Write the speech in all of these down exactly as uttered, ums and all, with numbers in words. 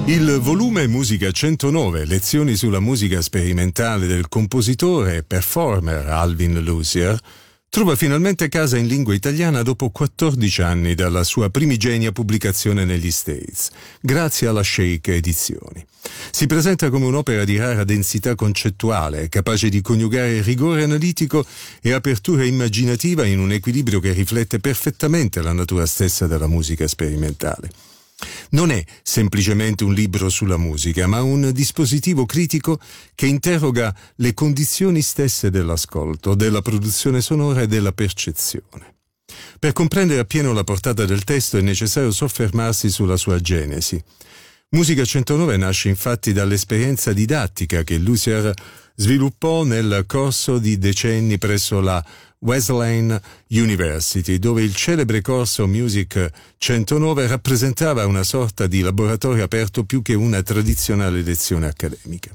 Il volume Musica centonove, lezioni sulla musica sperimentale del compositore e performer Alvin Lucier, trova finalmente casa in lingua italiana dopo quattordici anni dalla sua primigenia pubblicazione negli States, grazie alla Shake Edizioni. Si presenta come un'opera di rara densità concettuale, capace di coniugare rigore analitico e apertura immaginativa in un equilibrio che riflette perfettamente la natura stessa della musica sperimentale. Non è semplicemente un libro sulla musica, ma un dispositivo critico che interroga le condizioni stesse dell'ascolto, della produzione sonora e della percezione. Per comprendere appieno la portata del testo è necessario soffermarsi sulla sua genesi. Musica centonove nasce infatti dall'esperienza didattica che Lucier sviluppò nel corso di decenni presso la Wesleyan University, dove il celebre corso Music centonove rappresentava una sorta di laboratorio aperto più che una tradizionale lezione accademica.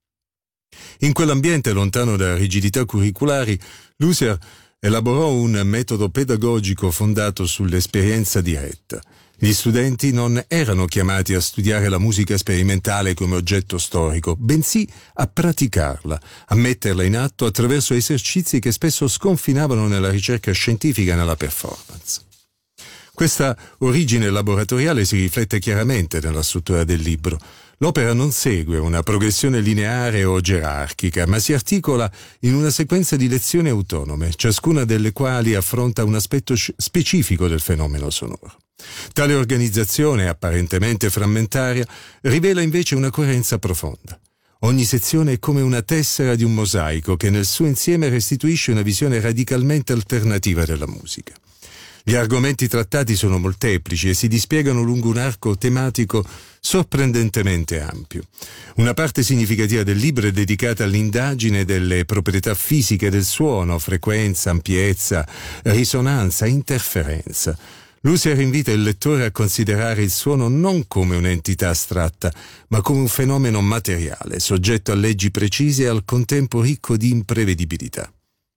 In quell'ambiente, lontano da rigidità curriculari, Lucier elaborò un metodo pedagogico fondato sull'esperienza diretta. Gli studenti non erano chiamati a studiare la musica sperimentale come oggetto storico, bensì a praticarla, a metterla in atto attraverso esercizi che spesso sconfinavano nella ricerca scientifica e nella performance. Questa origine laboratoriale si riflette chiaramente nella struttura del libro. L'opera non segue una progressione lineare o gerarchica, ma si articola in una sequenza di lezioni autonome, ciascuna delle quali affronta un aspetto specifico del fenomeno sonoro. Tale organizzazione, apparentemente frammentaria, rivela invece una coerenza profonda. Ogni sezione è come una tessera di un mosaico che nel suo insieme restituisce una visione radicalmente alternativa della musica. Gli argomenti trattati sono molteplici e si dispiegano lungo un arco tematico sorprendentemente ampio. Una parte significativa del libro è dedicata all'indagine delle proprietà fisiche del suono, frequenza, ampiezza, risonanza, interferenza. Lucier invita il lettore a considerare il suono non come un'entità astratta, ma come un fenomeno materiale, soggetto a leggi precise e al contempo ricco di imprevedibilità.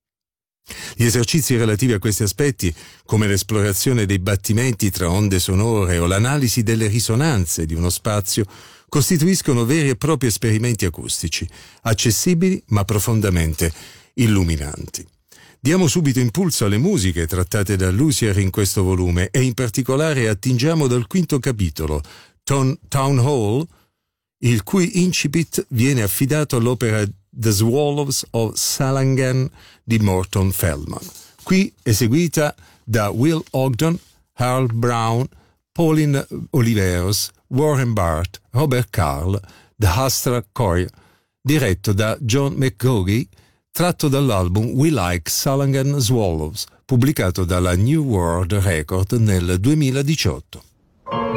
Gli esercizi relativi a questi aspetti, come l'esplorazione dei battimenti tra onde sonore o l'analisi delle risonanze di uno spazio, costituiscono veri e propri esperimenti acustici, accessibili ma profondamente illuminanti. Diamo subito impulso alle musiche trattate da Lucier in questo volume e in particolare attingiamo dal quinto capitolo, Town, Town Hall, il cui incipit viene affidato all'opera The Swallows of Salangan di Morton Feldman, qui eseguita da Will Ogden, Earl Brown, Pauline Oliveros, Warren Barth, Robert Carl, The Astra Choir, diretto da John McGaughey, tratto dall'album We Like Salangan Swallows, pubblicato dalla New World Record nel duemiladiciotto.